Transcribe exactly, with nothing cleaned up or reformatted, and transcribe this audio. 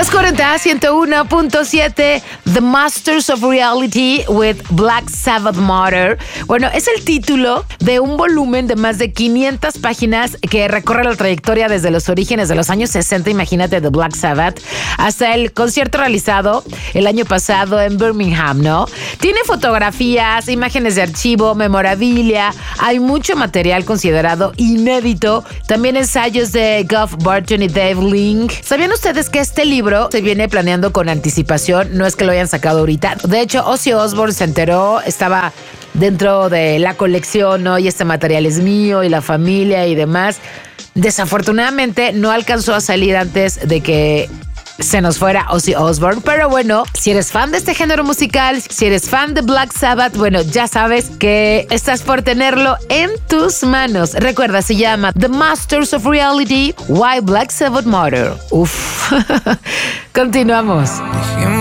Los cuarenta, ciento uno punto siete, The Masters of Reality with Black Sabbath Mother. Bueno, es el título de un volumen de más de quinientas páginas que recorre la trayectoria desde los orígenes de los años sesenta, imagínate, de Black Sabbath, hasta el concierto realizado el año pasado en Birmingham, ¿no? Tiene fotografías, imágenes de archivo, memorabilia, hay mucho material considerado inédito, también ensayos de Geoff Barton y Dave Link. ¿Sabían ustedes que este libro se viene planeando con anticipación? No es que lo hayan sacado ahorita. De hecho, Ozzy Osbourne se enteró, estaba dentro de la colección, ¿no? Y este material es mío y la familia y demás. Desafortunadamente no alcanzó a salir antes de que se nos fuera Ozzy Osbourne, pero bueno, si eres fan de este género musical, si eres fan de Black Sabbath, bueno, ya sabes que estás por tenerlo en tus manos. Recuerda, se llama The Masters of Reality, Why Black Sabbath Matter. Uf, continuamos.